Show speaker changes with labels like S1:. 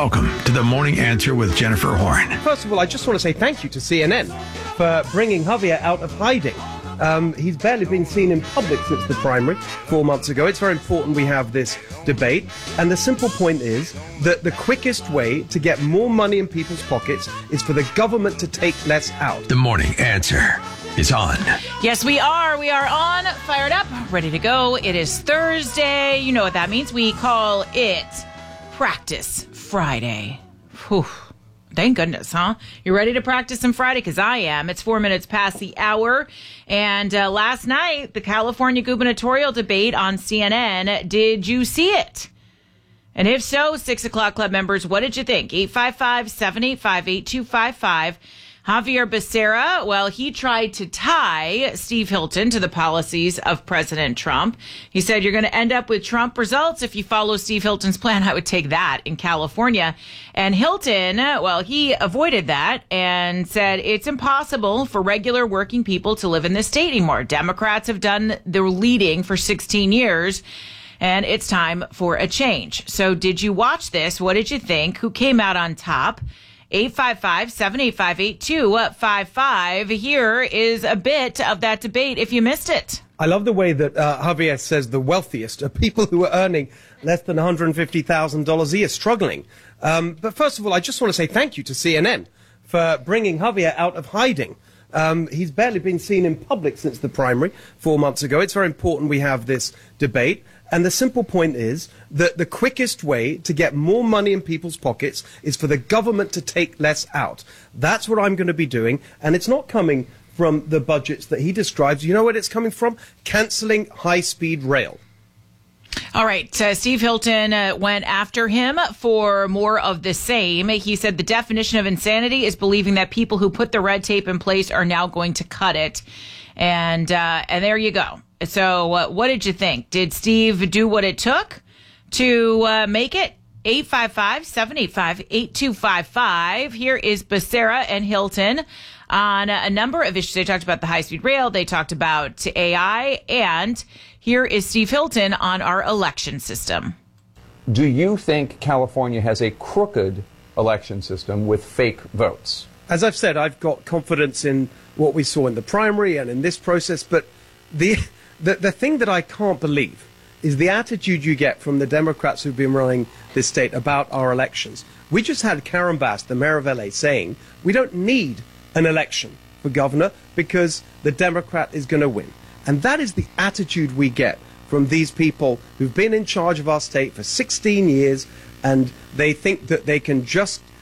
S1: Welcome to the Morning Answer with Jennifer Horn.
S2: First of all, I just want to say thank you to CNN for bringing Javier out of hiding. He's barely been seen in public since the primary 4 months ago. It's very important we have this debate. And the simple point is that the quickest way to get more money in people's pockets is for the government to take less out.
S1: The Morning Answer is on.
S3: Yes, we are. We are on, fired up, ready to go. It is Thursday. You know what that means. We call it Practice Friday. Whew. Thank goodness, huh? You're ready to practice on Friday? Because I am. It's 4 minutes past the hour. And last night, the California gubernatorial debate on CNN. Did you see it? And if so, 6 o'clock club members, what did you think? 855-785-8255. Javier Becerra, well, he tried to tie Steve Hilton to the policies of President Trump. He said, you're going to end up with Trump results if you follow Steve Hilton's plan. I would take that in California. And Hilton, well, he avoided that and said it's impossible for regular working people to live in this state anymore. Democrats have done the leading for 16 years. And it's time for a change. So did you watch this? What did you think? Who came out on top? 855-785-8255. Here is a bit of that debate if you missed it.
S2: I love the way that Javier says the wealthiest are people who are earning less than $150,000 a year, struggling. But first of all, I just want to say thank you to CNN for bringing Javier out of hiding. He's barely been seen in public since the primary 4 months ago. It's very important we have this debate. And the simple point is that the quickest way to get more money in people's pockets is for the government to take less out. That's what I'm going to be doing. And it's not coming from the budgets that he describes. You know what it's coming from? Cancelling high-speed rail.
S3: All right. Steve Hilton went after him for more of the same. He said the definition of insanity is believing that people who put the red tape in place are now going to cut it. And there you go. So what did you think? Did Steve do what it took to make it? 855-785-8255. Here is Becerra and Hilton on a number of issues. They talked about the high-speed rail. They talked about AI. And here is Steve Hilton on our election system.
S4: Do you think California has a crooked election system with fake votes?
S2: As I've said, I've got confidence in what we saw in the primary and in this process. But the thing that I can't believe is the attitude you get from the Democrats who've been running this state about our elections. We just had Karen Bass, the mayor of LA, saying we don't need an election for governor because the Democrat is going to win. And that is the attitude we get from these people who've been in charge of our state for 16 years, and they think that they can just